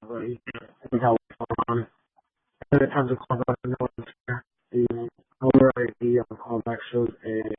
in California. And the times of callback, no one's there. The caller ID on callback shows a